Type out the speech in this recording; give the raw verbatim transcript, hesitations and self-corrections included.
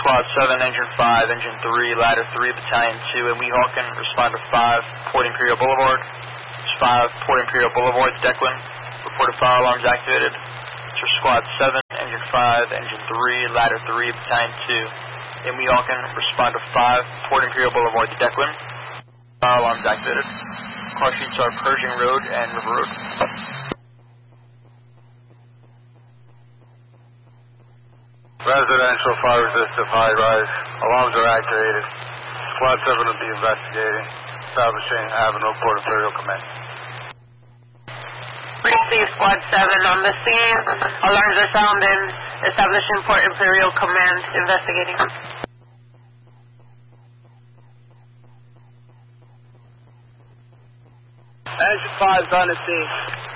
Squad seven, Engine five, Engine three, Ladder three, Battalion two, and Weehawken, respond to five, Port Imperial Boulevard. five, Port Imperial Boulevard, Declan. Reported fire alarms activated. For Squad seven, Engine five, Engine three, Ladder three, Battalion two, and Weehawken, respond to five, Port Imperial Boulevard, Declan. Fire alarms activated. Car sheets are Pershing Road and River Road. Residential fire resistive high rise. Alarms are activated. Squad seven will be investigating. Establishing Avenue Port Imperial Command. Receive Squad seven on the scene. Alarms are sounding. Establishing Port Imperial Command. Investigating. Engine five is on the scene.